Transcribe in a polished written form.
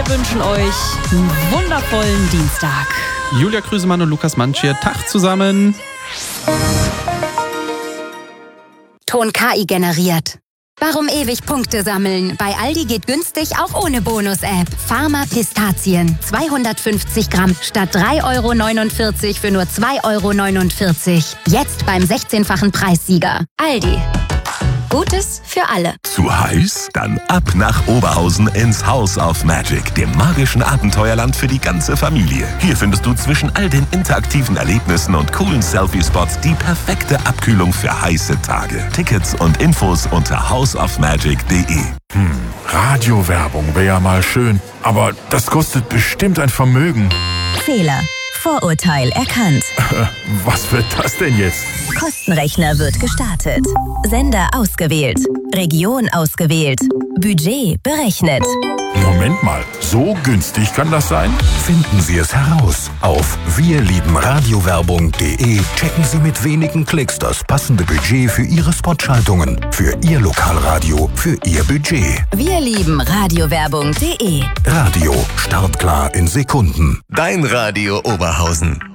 wünschen euch einen wundervollen Dienstag. Julia Krüsemann und Lukas Mansch hier. Tag zusammen. Ton KI generiert. Warum ewig Punkte sammeln? Bei Aldi geht günstig auch ohne Bonus-App. Pharma Pistazien. 250 Gramm statt 3,49 € für nur 2,49 €. Jetzt beim 16-fachen Preissieger. Aldi. Gutes für alle. Zu heiß? Dann ab nach Oberhausen ins House of Magic, dem magischen Abenteuerland für die ganze Familie. Hier findest du zwischen all den interaktiven Erlebnissen und coolen Selfie-Spots die perfekte Abkühlung für heiße Tage. Tickets und Infos unter houseofmagic.de. Radiowerbung wäre ja mal schön, aber das kostet bestimmt ein Vermögen. Fehler. Vorurteil erkannt. Was wird das denn jetzt? Kostenrechner wird gestartet. Sender ausgewählt. Region ausgewählt. Budget berechnet. Moment mal, so günstig kann das sein? Finden Sie es heraus. Auf wirliebenradiowerbung.de checken Sie mit wenigen Klicks das passende Budget für Ihre Spotschaltungen, für Ihr Lokalradio, für Ihr Budget. wirliebenradiowerbung.de. Radio startklar in Sekunden. Dein Radio Oberhausen.